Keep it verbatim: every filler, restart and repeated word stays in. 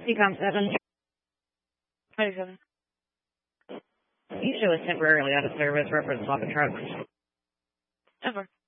C COM seven. twenty-seven. You show us temporarily out of service, reference swap of trucks. Over.